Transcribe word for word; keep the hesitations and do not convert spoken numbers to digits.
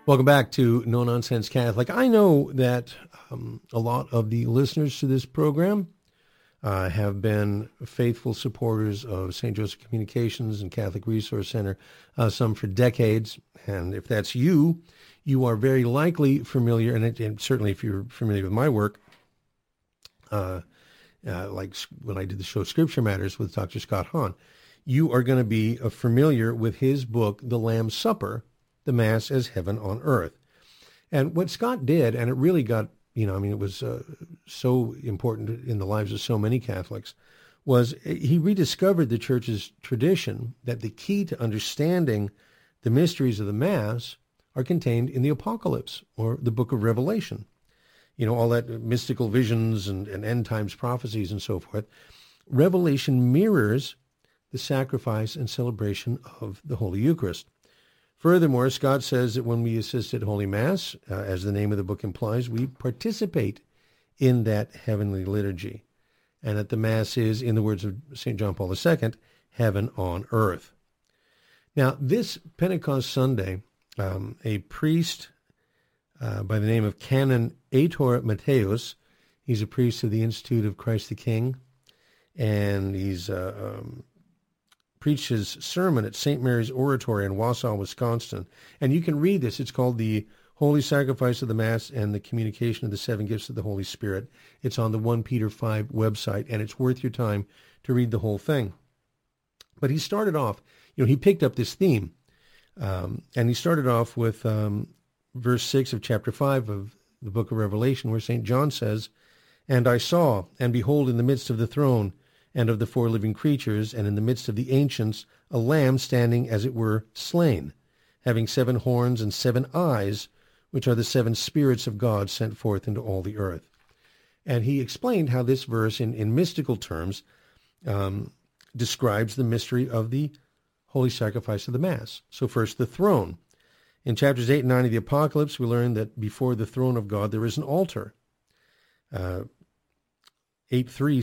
Welcome back to No Nonsense Catholic. I know that um, a lot of the listeners to this program uh, have been faithful supporters of Saint Joseph Communications and Catholic Resource Center, uh, some for decades. And if that's you, you are very likely familiar, and, it, and certainly if you're familiar with my work, uh, uh, like when I did the show Scripture Matters with Doctor Scott Hahn, you are going to be uh, familiar with his book, The Lamb's Supper, The Mass as Heaven on Earth. And what Scott did, and it really got, you know, I mean, it was uh, so important in the lives of so many Catholics, was he rediscovered the Church's tradition that the key to understanding the mysteries of the Mass are contained in the Apocalypse, or the book of Revelation. You know, all that mystical visions and, and end times prophecies and so forth. Revelation mirrors the sacrifice and celebration of the Holy Eucharist. Furthermore, Scott says that when we assist at Holy Mass, uh, as the name of the book implies, we participate in that heavenly liturgy. And that the Mass is, in the words of Saint John Paul the Second, heaven on earth. Now, this Pentecost Sunday, um, a priest uh, by the name of Canon Aitor Mateus, he's a priest of the Institute of Christ the King, and he's uh, um, preached his sermon at Saint Mary's Oratory in Wausau, Wisconsin. And you can read this. It's called The Holy Sacrifice of the Mass and the Communication of the Seven Gifts of the Holy Spirit. It's on the First Peter five website, and it's worth your time to read the whole thing. But he started off, you know, he picked up this theme, um, and he started off with um, verse six of chapter five of the book of Revelation, where Saint John says, "And I saw, and behold, in the midst of the throne, and of the four living creatures, and in the midst of the ancients, a lamb standing as it were slain, having seven horns and seven eyes, which are the seven spirits of God sent forth into all the earth." And he explained how this verse, in, in mystical terms, um, describes the mystery of the holy sacrifice of the Mass. So first, the throne. In chapters eight and nine of the Apocalypse, we learn that before the throne of God there is an altar. Uh, eight three